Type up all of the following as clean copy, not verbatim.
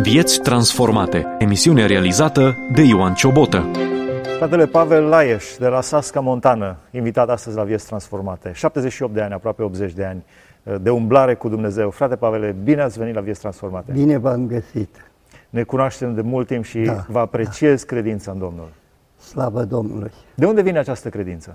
Vieți transformate. Emisiune realizată de Ioan Ciobotă. Fratele Pavel Laieș, de la Sasca Montană, invitat astăzi la Vieți transformate. 78 de ani, aproape 80 de ani de umblare cu Dumnezeu. Frate Pavele, bine ați venit la Vieți transformate. Bine v-am găsit. Ne cunoaștem de mult timp și vă apreciez credința în Domnul. Slavă Domnului. De unde vine această credință?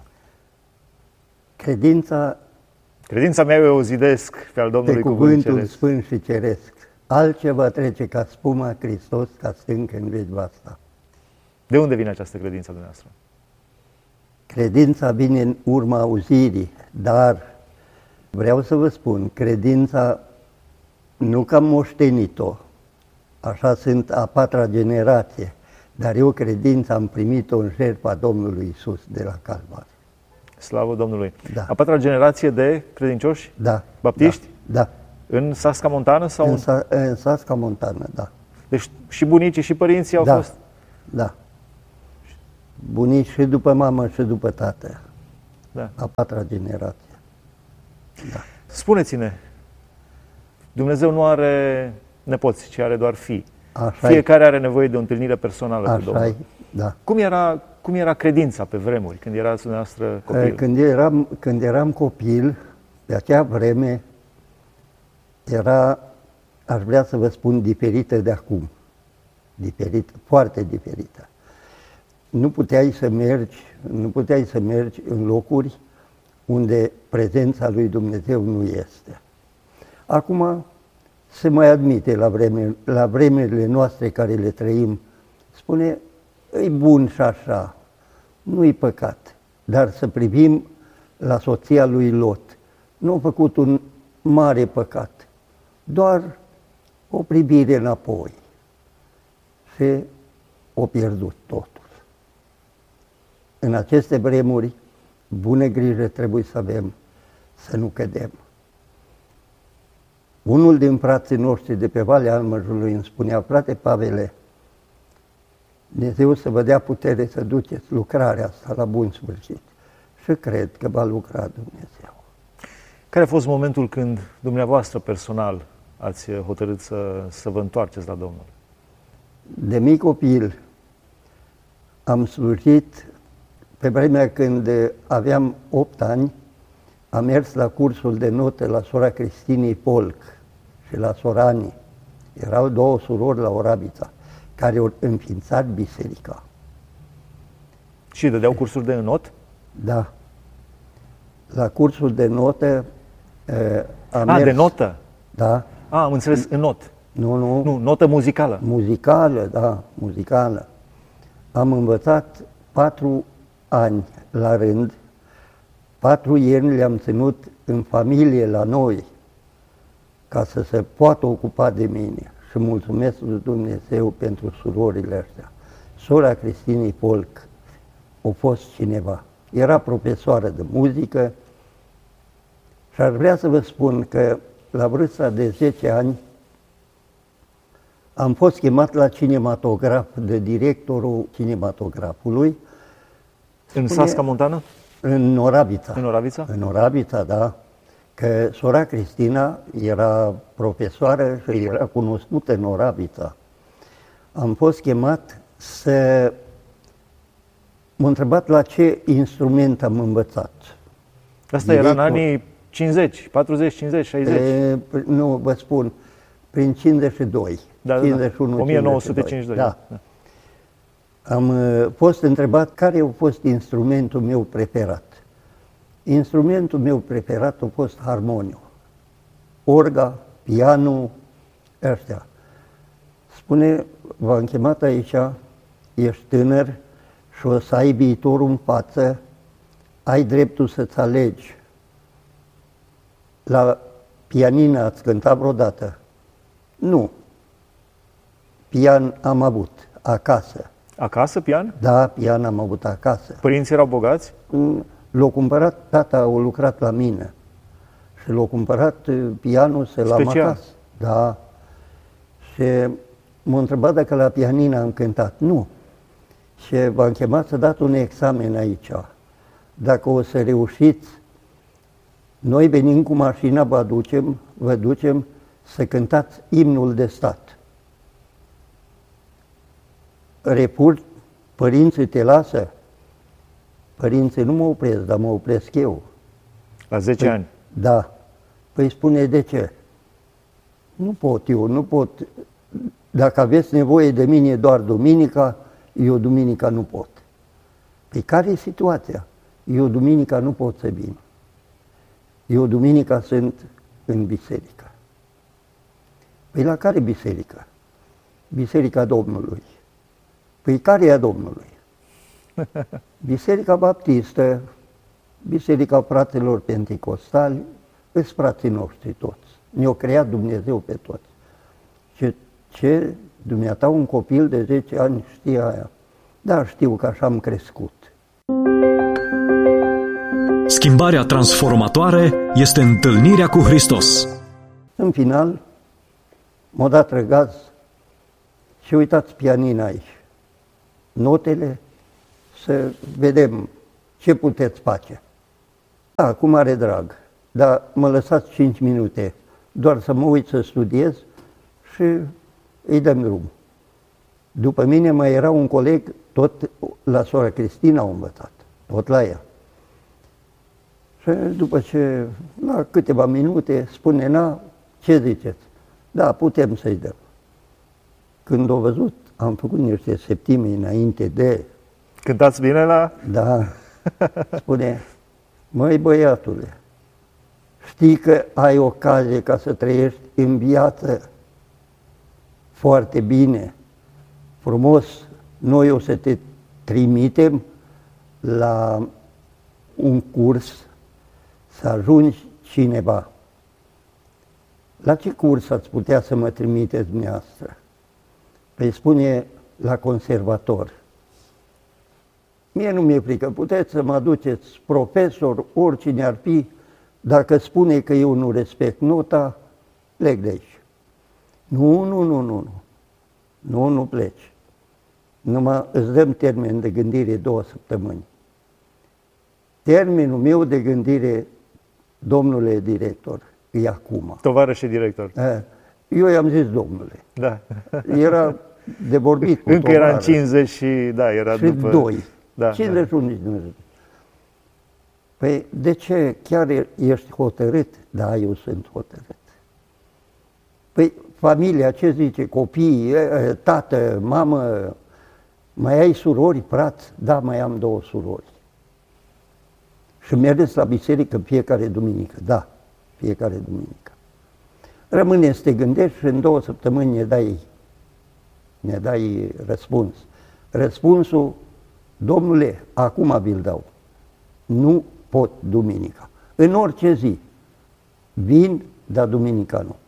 Credința mea eu o zidesc pe al Domnului pe cuvântul sfânt și ceresc. Altceva trece ca spuma Hristos, ca stâncă în veci vasta. De unde vine această credință dumneavoastră? Credința vine în urma auzirii, dar vreau să vă spun, credința nu că am moștenit-o, așa sunt a patra generație, dar eu credința am primit-o în jertfa Domnului Iisus de la Calvar. Slavă Domnului! Da. A patra generație de credincioși? Da. Baptiști? Da. În Sasca Montană? Sau în Sasca Montană, da. Deci și bunicii și părinții au fost? Da. Bunici și după mamă și după tată. Da. A patra generație. Da. Spuneți-ne, Dumnezeu nu are nepoți, ci are doar fii. Așa Fiecare are nevoie de o întâlnire personală cu Domnul. Da. Cum era credința pe vremuri, când erați dumneavoastră copil? Când eram copil, pe acea vreme, era, aș vrea să vă spun, diferită de acum. Diferită, foarte diferită. Nu puteai să mergi în locuri unde prezența lui Dumnezeu nu este. Acum se mai admite la vremurile noastre care le trăim, spune, e bun și așa, nu-i păcat, dar să privim la soția lui Lot. Nu a făcut un mare păcat, doar o privire înapoi și o pierdut totul. În aceste vremuri, bună grijă trebuie să avem să nu cădem. Unul din frații noștri de pe Valea Almăjului îmi spunea, frate Pavele, Dumnezeu să vă dea putere să duceți lucrarea asta la bun sfârșit. Și cred că va lucra Dumnezeu. Care a fost momentul când dumneavoastră personal ați hotărât să vă întoarceți la Domnul? De mic copil am slujit, pe vremea când aveam 8 ani, am mers la cursul de note la sora Cristinii Polc și la Sorani. Erau două surori la Oravița, care au înființat biserica. Și dădeau cursuri de not? Da. La cursul de notă am mers... de notă? Da. Am înțeles, în not. Nu, notă muzicală. Muzicală, da, muzicală. Am învățat 4 ani la rând, 4 ierni le-am ținut în familie la noi, ca să se poată ocupa de mine. Și mulțumesc lui Dumnezeu pentru surorile astea. Sora Cristinii Polc a fost cineva. Era profesoară de muzică și ar vrea să vă spun că la vârsta de 10 ani am fost chemat la cinematograf de directorul cinematografului. În Sasca Montană? În Oravița. În Oravița? În Oravița, da. Că sora Cristina era profesoară și era cunoscută în Oravița. Am fost chemat să... M-a întrebat la ce instrument am învățat. Asta era în anii 50, 40, 50, 60? Nu, vă spun, prin 52. Da, 51, 1952. Da. Am fost întrebat care a fost instrumentul meu preferat. Instrumentul meu preferat a fost harmoniu. Orga, pianul, ăștia. Spune, v-am chemat aici, ești tânăr și o să ai viitorul în față, ai dreptul să-ți alegi. La pianină ați cântat vreodată? Nu. Pian am avut, acasă. Acasă, pian? Da, pian am avut acasă. Părinții erau bogați? L-a cumpărat, tata a lucrat la mine și l-a cumpărat pianul să l-am acasă. Da. Și m-a întrebat dacă la pianină am cântat. Nu. Și v-am chemat să dați un examen aici. Dacă o să reușiți, noi venim cu mașina, vă ducem să cântați imnul de stat. repur, părinții te lasă. Părinții nu mă opresc, dar mă opresc eu. La 10 ani? Da. Păi spune de ce? Nu pot eu, nu pot. Dacă aveți nevoie de mine doar duminica, eu duminica nu pot. Păi care e situația? Eu duminica nu pot să vin. Eu duminica sunt în biserică. Păi la care biserică? Biserica Domnului. Păi care e a Domnului? Biserica Baptistă, Biserica Fratelor Penticostali, îs frații noștri toți. Ne-a creat Dumnezeu pe toți. Ce dumneata un copil de 10 ani știe aia? Da, știu că așa am crescut. Schimbarea transformatoare este întâlnirea cu Hristos. În final, m-a dat răgaz și uitați pianina aici. Notele, să vedem ce puteți face. Da, cu mare drag, dar mă lăsați 5 minute doar să mă uit să studiez și îi dăm drum. După mine mai era un coleg, tot la sora Cristina au învățat, tot la ea. Și după ce, la câteva minute, spune, na, ce ziceți? Da, putem să-i dăm. Când o văzut, am făcut niște septime înainte de... Cântați bine la... Da, spune, măi băiatule, știi că ai ocazie ca să trăiești în viață foarte bine, frumos, noi o să te trimitem la un curs să ajungi cineva. La ce curs ați putea să mă trimiteți dumneavoastră? Păi spune, la conservator. Mie nu mi-e frică, puteți să mă aduceți profesor, oricine ar fi, dacă spune că eu nu respect nota, plec de aici. Nu pleci. Numai îți dăm termen de gândire 2 săptămâni. Termenul meu de gândire, domnule director, e acum. Tovarășe director. Eu i-am zis domnule. Da. Era de vorbit cu încă era în tovarăș. 50 și, da, era Și după... 2. Da, 51 nici nu. Păi de ce? Chiar ești hotărât? Da, eu sunt hotărât. Păi familia, ce zice? Copii, tată, mamă, mai ai surori, frați? Da, mai am 2 surori. Și mergeți la biserică fiecare duminică? Da, fiecare duminică. Rămâne să te gândești și în 2 săptămâni ne dai răspuns. Răspunsul, domnule, acum vi-l dau. Nu pot duminica. În orice zi. Vin, dar duminica nu.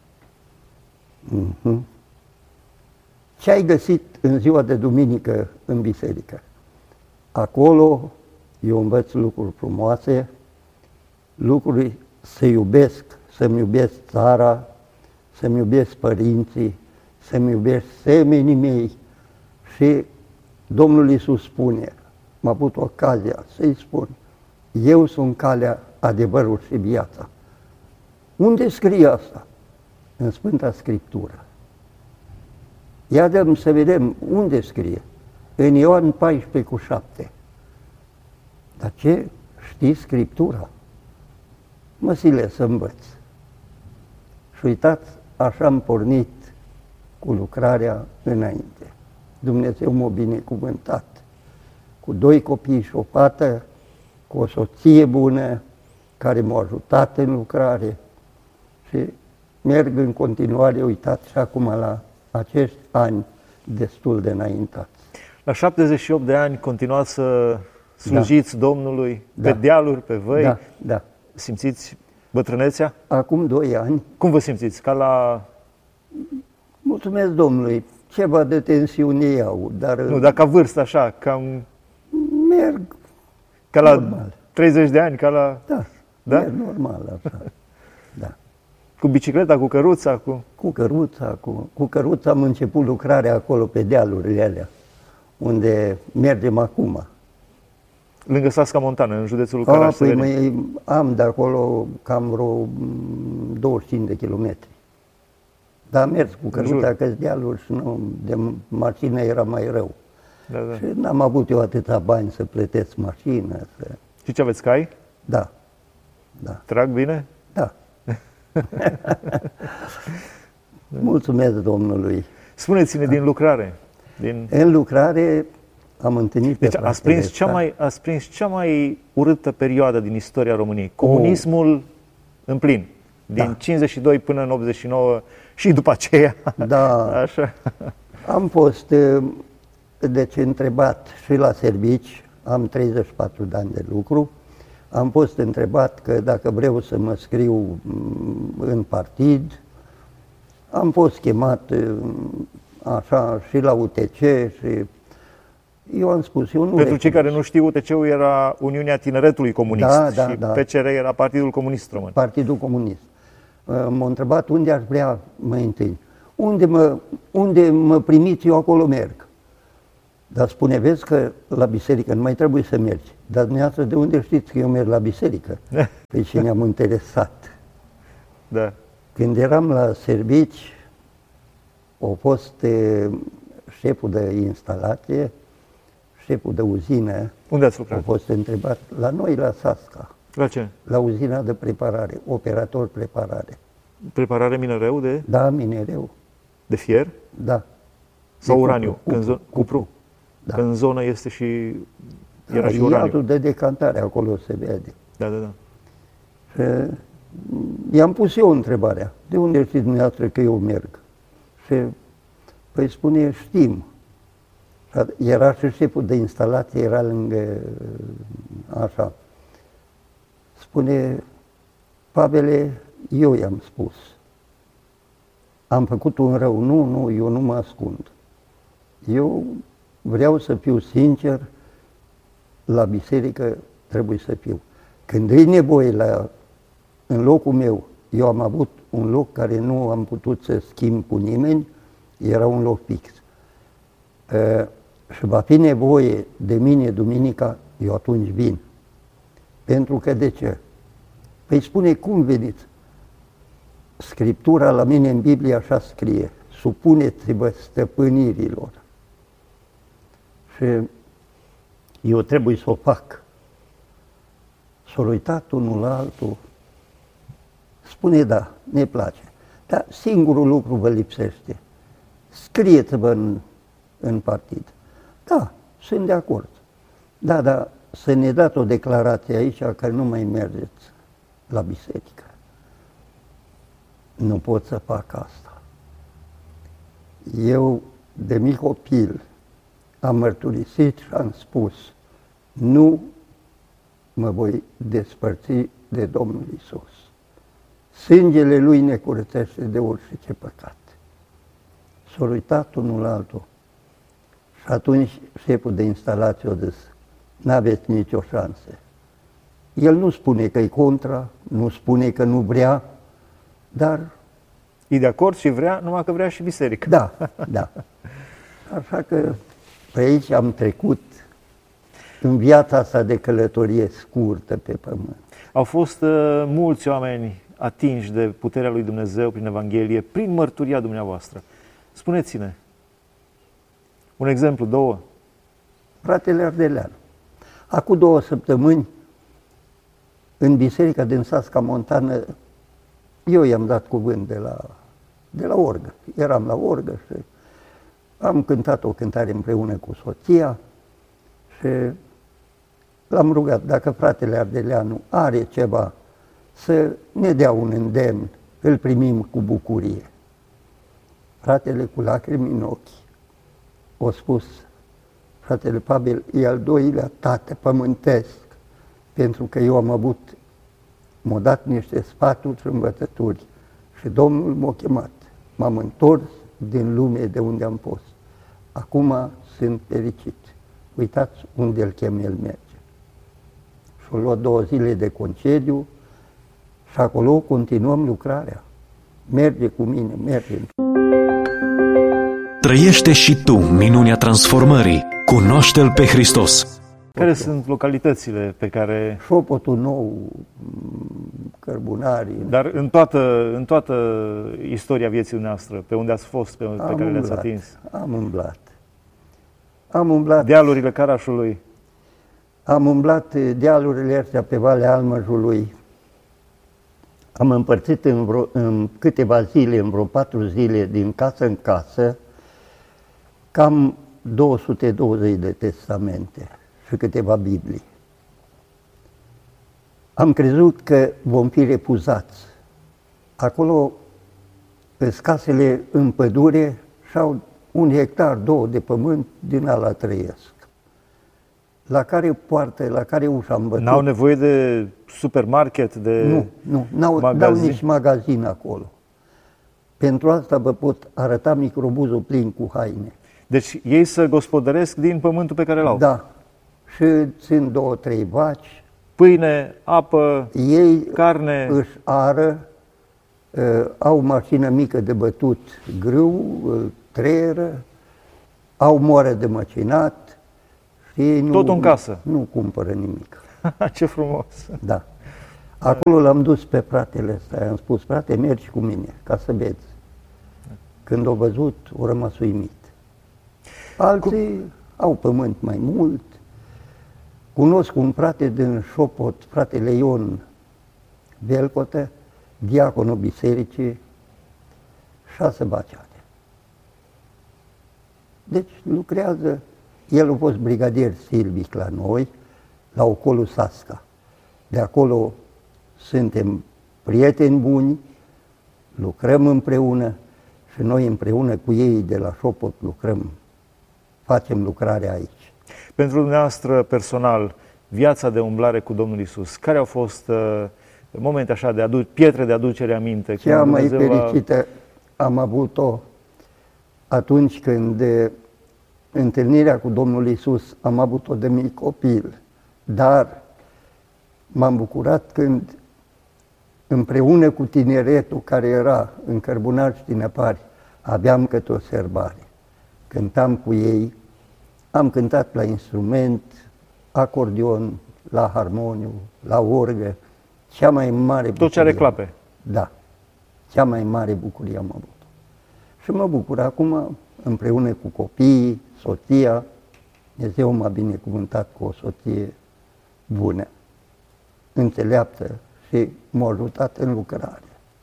Ce ai găsit în ziua de duminică în biserică? Acolo eu învăț lucruri frumoase, lucruri să iubesc, să-mi iubesc țara, să-mi iubesc părinții, să-mi iubesc semenii mei. Și Domnul Iisus spune, m-a avut ocazia să-i spun, eu sunt calea, adevărul și viața. Unde scrie asta? În Sfânta Scriptură. Ia dăm să vedem unde scrie. În Ioan 14:7. Dar ce? Știi Scriptura? Mă sile să învăț. Și uitați, așa am pornit cu lucrarea înainte. Dumnezeu m-a binecuvântat cu 2 copii și o fată, cu o soție bună care m-a ajutat în lucrare și merg în continuare, uitați și acum la acești ani destul de înaintați. La 78 de ani continuați să slujiți Domnului pe dealuri, pe văi? Da. Simțiți bătrânețea? Acum 2 ani. Cum vă simțiți? Ca la... Mulțumesc Domnului, ceva de tensiune iau, dar... Nu, dar ca vârstă așa, cam... Merg ca la normal. 30 de ani, ca la... Da, da? merg normal așa, da. Cu bicicleta, cu căruța, cu... Cu căruța am început lucrarea acolo pe dealurile alea, unde mergem acum. Lângă Sasca Montană, în județul Caraș. Păi am de acolo cam vreo 25 de kilometri. Dar am mers cu căruța, că dealuri și nu, de mașină era mai rău. Da, da. Și n-am avut eu atâta bani să plătesc mașină. Și ce aveți, cai? Da, da, Trag bine? da. Mulțumesc Domnului. Spuneți-ne din lucrare. În lucrare am întâlnit pe Deci ați prins cea mai urâtă perioadă din istoria României. Comunismul în plin. Din 52 până în 89 și după aceea. Da. Așa. Am fost deci întrebat și la servici, am 34 de ani de lucru, am fost întrebat că dacă vreau să mă scriu în partid, am fost chemat așa și la UTC și eu am spus, eu nu Pentru cei care nu știu, UTC-ul era Uniunea Tineretului Comunist și PCR era Partidul Comunist Român. Partidul Comunist. M-a întrebat unde aș vrea mai întâi. Unde mă primiți, eu acolo merg. Dar spune, vezi că la biserică nu mai trebuie să mergi. Dar dumneavoastră de unde știți că eu merg la biserică? Păi și ne-am interesat. Da. Când eram la servici, a fost șeful de instalație, șeful de uzină. Unde ați lucrat? A fost întrebat la noi, la Sasca. La ce? La uzina de preparare, operator preparare. Preparare minereu de? Da, minereu. De fier? Da. Sau de uraniu? Cupru. Da. Că în zonă este și... Era și uraniu. Iadul de decantare, acolo se vede. Da, da, da. Și i-am pus eu întrebarea. De unde știți dumneavoastră că eu merg? Și păi spune, știm. Era și șeful de instalație, era lângă așa. Spune, Pavele, eu i-am spus. Am făcut un rău. Nu, eu nu mă ascund. Eu vreau să fiu sincer, la biserică trebuie să fiu. Când e nevoie în locul meu, eu am avut un loc care nu am putut să schimb cu nimeni, era un loc fix. Și va fi nevoie de mine duminica, eu atunci vin. Pentru că de ce? Păi spune, cum veniți? Scriptura la mine în Biblie așa scrie, supuneți-vă stăpânirilor. Și eu trebuie să o fac. S-au uitat unul la altul, spune, da, ne place. Dar singurul lucru vă lipsește. Scrieți-vă în partid. Da, sunt de acord. Da, dar să ne dați o declarație aici că nu mai mergeți la biserică. Nu pot să fac asta. Eu, de mic copil, am mărturisit și am spus, nu mă voi despărți de Domnul Iisus. Sângele Lui ne curățește de orice păcat. S-au uitat unul la altul. Și atunci șeful de instalație a zis, n-aveți nicio șansă. El nu spune că e contra, nu spune că nu vrea, dar... E de acord și vrea, numai că vrea și biserică. Da, da. Așa că pe aici am trecut în viața asta de călătorie scurtă pe pământ. Au fost mulți oameni atinși de puterea lui Dumnezeu prin Evanghelie, prin mărturia dumneavoastră. Spuneți-ne, un exemplu, două. Fratele Ardeleanu, acum 2 săptămâni, în biserica din Sasca Montană, eu i-am dat cuvânt de la orgă. Eram la orgă și am cântat o cântare împreună cu soția și l-am rugat, dacă fratele Ardeleanu are ceva, să ne dea un îndemn, îl primim cu bucurie. Fratele cu lacrimi în ochi a spus, fratele Pavel, e al doilea tată pământesc, pentru că eu m-a dat niște sfaturi și învățături și Domnul m-a chemat. M-am întors din lume de unde am fost. Acum sunt fericit. Uitați unde îl chem, el merge. Și-a luat 2 zile de concediu și acolo continuăm lucrarea. Merge cu mine, merge. Trăiește și tu minunea transformării. Cunoaște-L pe Hristos. Care sunt localitățile pe care... Șopotul Nou, Cărbunarii. Dar în toată istoria vieții noastre, pe unde ați fost, pe care le-ați atins? Am umblat. Am umblat, dealurile Carașului? am umblat dealurile astea pe Valea Almăjului. Am împărțit în câteva zile, în vreo 4 zile, din casă în casă, cam 220 de testamente și câteva Biblii. Am crezut că vom fi refuzați. Acolo, în casele în pădure, și-au 1 hectar, 2 de pământ, din ala trăiesc. La care poartă, la care ușă am bătut. N-au nevoie de supermarket, de n-au nici magazin acolo. Pentru asta vă pot arăta microbuzul plin cu haine. Deci ei să gospodăresc din pământul pe care l-au. Da. Și țin 2-3 vaci. Pâine, apă, ei carne. Își ară, au mașină mică de bătut grâu, treieră, au moară de măcinat. Și Tot în casă. Nu cumpără nimic. Ce frumos! Da. Acolo l-am dus pe fratele ăsta, i-am spus, frate, mergi cu mine, ca să vezi. Când o văzut, o rămas uimit. Alții au pământ mai mult. Cunosc un frate din Șopot, fratele Ion Velcotă, diaconul bisericii, 6 baciate. Deci lucrează. El a fost brigadier silvic la noi, la ocolul Sasca. De acolo suntem prieteni buni, lucrăm împreună și noi împreună cu ei de la Șopot lucrăm, facem lucrarea aici. Pentru dumneavoastră personal, viața de umblare cu Domnul Iisus, care au fost momente așa de pietre de aducere aminte? Cea mai fericită am avut-o atunci când întâlnirea cu Domnul Iisus am avut-o de mic copil, dar m-am bucurat când împreună cu tineretul care era în Cărbunaș și Tinăpari, aveam câte o serbare. Cântam cu ei, am cântat la instrument, acordeon, la harmoniu, la orgă, cea mai mare bucurie. Tot ce are clape. Da, cea mai mare bucurie am avut-o. Și mă bucur acum, împreună cu copiii, soția, Dumnezeu m-a binecuvântat cu o soție bună, înțeleaptă și m-a ajutat în lucrare.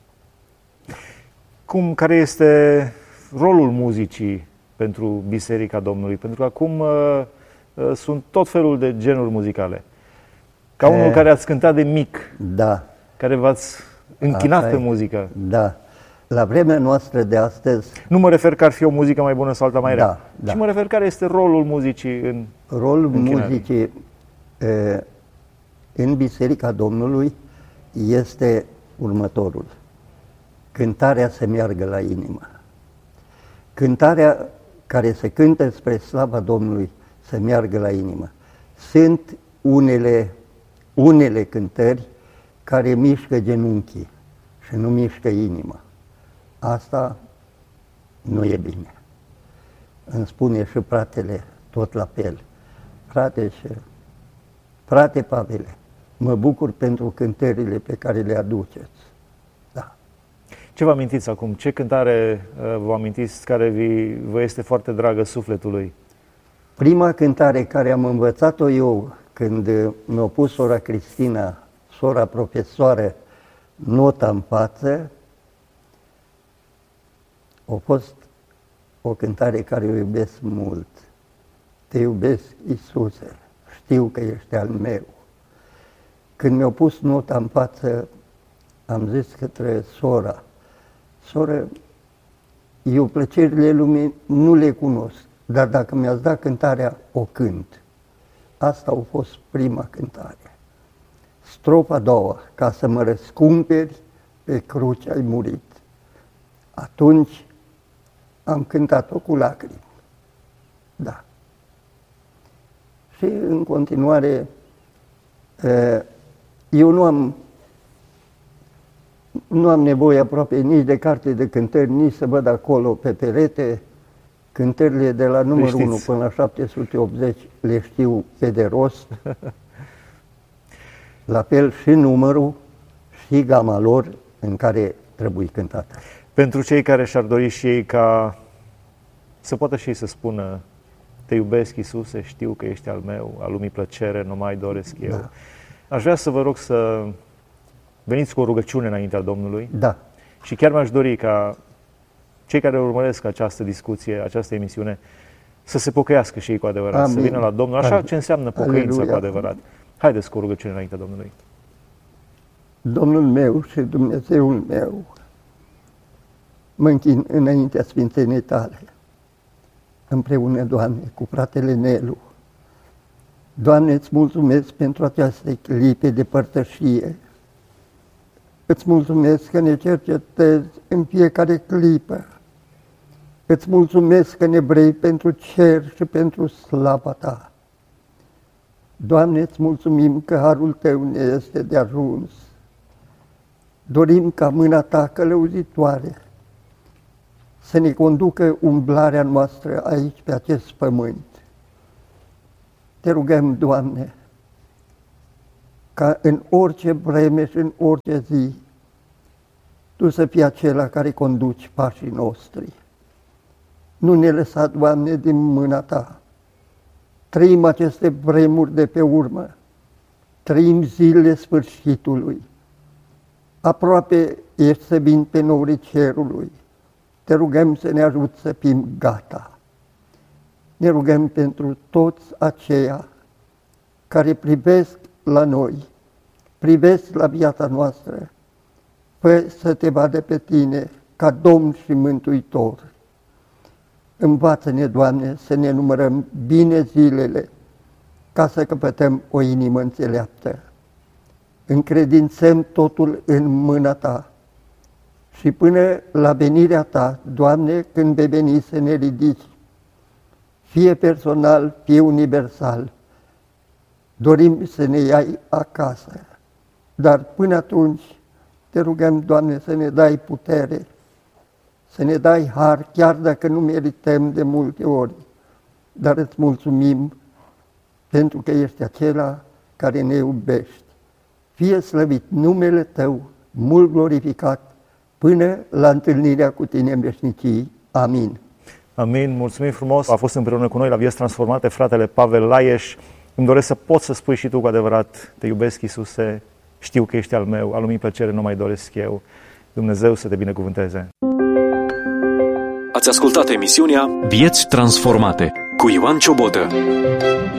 Care este rolul muzicii pentru Biserica Domnului? Pentru că acum sunt tot felul de genuri muzicale. Ca unul care ați cântat de mic, da, care v-ați închinat pe muzică. Da. La vremea noastră de astăzi... Nu mă refer că ar fi o muzică mai bună sau alta mai rea, da. ci mă refer care este rolul muzicii în rolul muzicii în Biserica Domnului este următorul. Cântarea să meargă la inimă. Cântarea care se cântă spre slava Domnului să meargă la inimă. Sunt unele cântări care mișcă genunchii și nu mișcă inima. Asta nu e bine. Îmi spune și fratele tot la fel. Frate Pavele, mă bucur pentru cântările pe care le aduceți. Da. Ce vă amintiți acum? Ce cântare vă amintiți care vă este foarte dragă sufletului? Prima cântare care am învățat-o eu când mi-a pus sora Cristina, sora profesoară, nota în față, a fost o cântare care o iubesc mult. Te iubesc, Iisuse, știu că ești al meu. Când mi-a pus nota în față, am zis către sora, soră, eu plăcerile lumii nu le cunosc, dar dacă mi-ați dat cântarea, o cânt. Asta a fost prima cântare. Strofa a doua, ca să mă răscumperi, pe cruce ai murit. Atunci am cântat-o cu lacrimi. Da. Și în continuare, eu nu am nevoie aproape nici de carte de cântări, nici să văd acolo pe perete. Cântările de la numărul 1 până la 780 le știu pe de rost. La fel și numărul și gama lor în care trebuie cântată. Pentru cei care și-ar dori și ei ca să poată și ei să spună Te iubesc, Iisuse, știu că ești al meu, al lumii plăcere, nu mai doresc eu. Da. Aș vrea să vă rog să veniți cu o rugăciune înaintea Domnului. Da. Și chiar mi-aș dori ca cei care urmăresc această discuție, această emisiune, să se pocăiască și ei cu adevărat, Amin. să vină la Domnul, așa ce înseamnă pocăință Aleluia. cu adevărat. Haideți cu o rugăciune înaintea Domnului. Domnul meu și Dumnezeul meu, mă închin înaintea Sfințenii Tale, împreună, Doamne, cu fratele Nelu. Doamne, îți mulțumesc pentru această clipe de părtășie. Îți mulțumesc că ne cercetezi în fiecare clipă. Îți mulțumesc că ne vrei pentru cer și pentru slava Ta. Doamne, îți mulțumim că harul Tău ne este de ajuns. Dorim ca mâna Ta călăuzitoare să ne conducă umblarea noastră aici pe acest pământ. Te rugăm, Doamne, ca în orice vreme și în orice zi, Tu să fii acela care conduci pașii noștri. Nu ne lăsa, Doamne, din mâna Ta. Trăim aceste vremuri de pe urmă, trăim zilele sfârșitului. Aproape ești să vin pe norii cerului. Te rugăm să ne ajuți să fim gata. Ne rugăm pentru toți aceia care privesc la noi, privesc la viața noastră, fă să Te vadă pe Tine ca Domn și Mântuitor. Învață-ne, Doamne, să ne numărăm bine zilele ca să căpătăm o inimă înțeleaptă. Încredințăm totul în mâna Ta și până la venirea Ta, Doamne, când vei veni să ne ridici, fie personal, fie universal, dorim să ne iai acasă. Dar până atunci Te rugăm, Doamne, să ne dai putere, să ne dai har, chiar dacă nu merităm de multe ori, dar îți mulțumim pentru că ești acela care ne iubești. Fie slăvit numele Tău, mult glorificat, până la întâlnirea cu Tine în veșnicii. Amin. Amin, mulțumim frumos. A fost împreună cu noi la Vieți Transformate fratele Pavel Laieș. Îmi doresc să poți să spui și tu cu adevărat: Te iubesc, Iisuse, știu că ești al meu, al lumii plăcere, nu mai doresc eu. Dumnezeu să te binecuvânteze. Ați ascultat emisiunea Vieți Transformate cu Ioan Ciobodă.